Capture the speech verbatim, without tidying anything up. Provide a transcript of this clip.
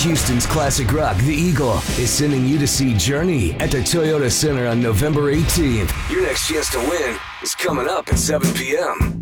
Houston's classic rock, The Eagle, is sending you to see Journey at the Toyota Center on November eighteenth. Your next chance to win is coming up at seven p.m.